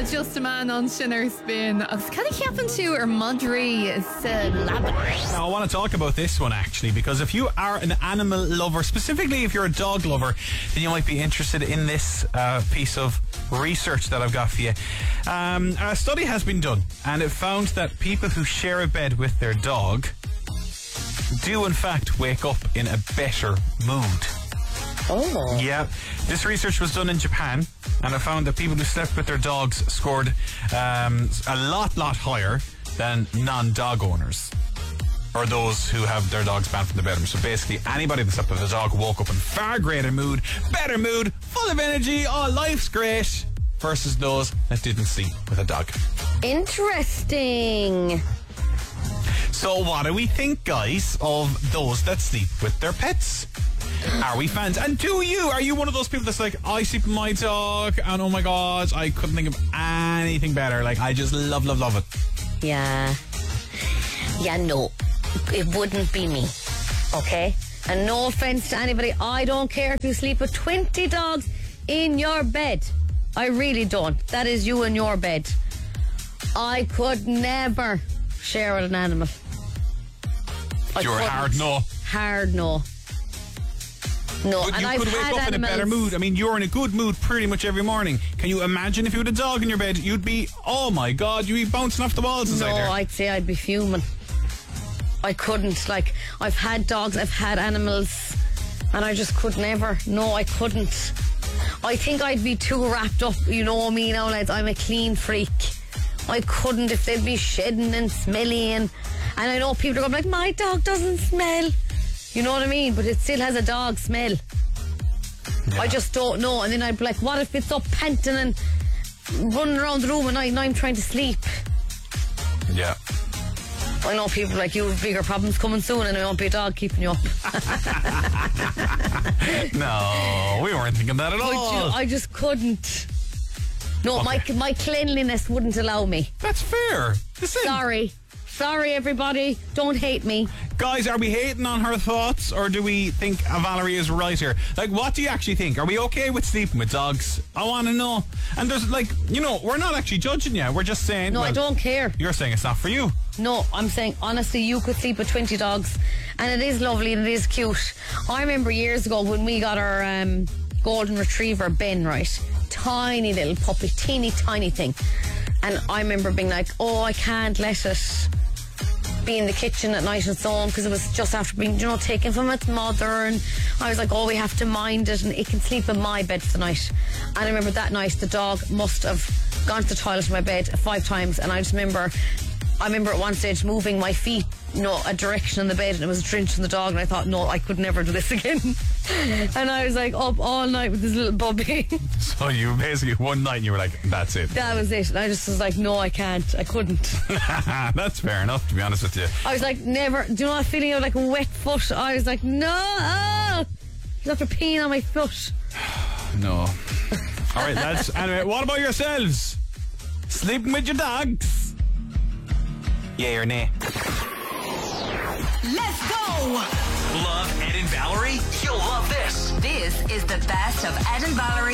Just a Man on Sinner Spin. Agus can I happen to or Madri Labrador? Now, I want to talk about this one actually, because if you are an animal lover, specifically if you're a dog lover, then you might be interested in this piece of research that I've got for you. A study has been done, and it found that people who share a bed with their dog do in fact wake up in a better mood. Oh. Yeah. This research was done in Japan, and it found that people who slept with their dogs scored a lot higher than non-dog owners, or those who have their dogs banned from the bedroom. So basically, anybody that slept with a dog woke up in far greater mood, better mood, full of energy, oh, life's great, versus those that didn't sleep with a dog. Interesting. So what do we think, guys, of those that sleep with their pets? Are we fans? And are you one of those people that's like, I sleep with my dog and oh my god, I couldn't think of anything better, like I just love it? Yeah, no, it wouldn't be me, okay? And no offense to anybody, I don't care if you sleep with 20 dogs in your bed. I really don't. That is you in your bed. I could never share with an animal. You're a hard no. Hard no. No, but and you I've could wake had up animals. in a better mood. I mean, you're in a good mood pretty much every morning. Can you imagine if you had a dog in your bed? You'd be, oh my god, you'd be bouncing off the walls inside there. No, I'd say I'd be fuming. I couldn't. Like, I've had dogs, I've had animals, and I just could never. No, I couldn't. I think I'd be too wrapped up. You know me now, lads. I'm a clean freak. I couldn't if they'd be shedding and smelly, and I know people are going like, my dog doesn't smell. You know what I mean? But it still has a dog smell. Yeah. I just don't know. And then I'd be like, what if it's up panting and running around the room at night and I'm trying to sleep? Yeah. I know people are like, you have bigger problems coming soon and I won't be a dog keeping you up. No, we weren't thinking that at all. I just couldn't. No, okay. my cleanliness wouldn't allow me. That's fair. Listen. Sorry, everybody. Don't hate me. Guys, are we hating on her thoughts, or do we think Valerie is right here? Like, what do you actually think? Are we okay with sleeping with dogs? I want to know. And there's like, we're not actually judging you. We're just saying... No, I don't care. You're saying it's not for you. No, I'm saying, honestly, you could sleep with 20 dogs. And it is lovely and it is cute. I remember years ago when we got our golden retriever, Ben, right? Tiny little puppy, teeny tiny thing. And I remember being like, oh, I can't let it be in the kitchen at night and so on, because it was just after being, taken from its mother, and I was like, oh, we have to mind it, and it can sleep in my bed for the night. And I remember that night the dog must have gone to the toilet in my bed 5 times, and I remember at one stage moving my feet a direction in the bed, and it was drenching the dog, and I thought, no, I could never do this again. And I was like up all night with this little bubby. So you basically one night you were like, that's it. That was it. And I just was like, no, I can't. I couldn't. That's fair enough, to be honest with you. I was like, never. Do you know that feeling of like a wet foot? I was like, no. After peeing on my foot. No. All right, lads. Anyway, what about yourselves? Sleeping with your dogs? Yay or nay? Let's go! Love Ed and Valerie? You'll love this. This is the best of Ed and Valerie